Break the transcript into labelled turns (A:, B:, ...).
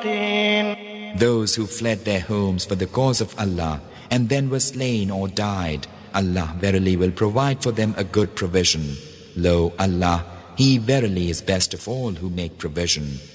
A: المتقين.
B: Those who fled their homes for the cause of Allah and then were slain or died, Allah verily will provide for them a good provision. Lo, Allah, He verily is best of all who make provision.